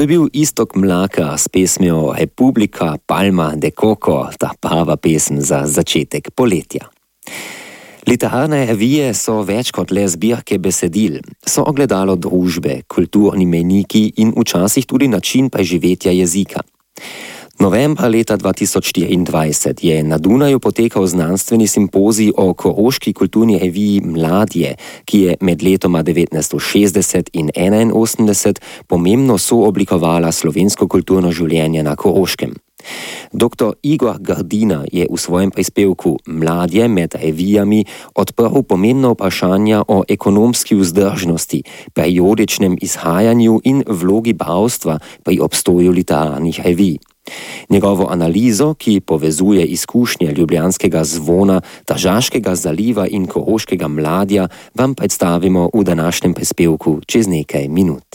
To je bil Iztok Mlakar s pesmijo Republika Palma de Coco, ta prava pesem za začetek poletja. Literarne revije so več kot le zbirke besedil, so ogledalo družbe, kulturni mejniki in včasih tudi način preživetja jezika. Novembra leta 2024 je na Dunaju potekal znanstveni simpozij o koroški kulturni reviji Mladje, ki je med letoma 1960 in 1981 pomembno sooblikovala slovensko kulturno življenje na Koroškem. Dr. Igor Grdina je v svojem prispevku Mladje med revijami odprl pomembna vprašanja o ekonomski vzdržnosti, periodičnem izhajanju in vlogi bralstva pri obstoju literarnih revij. Njegovo analizo, ki povezuje izkušnje ljubljanskega Zvona, Tržaškega zaliva in koroškega Mladja, vam predstavimo v današnjem prispevku čez nekaj minut.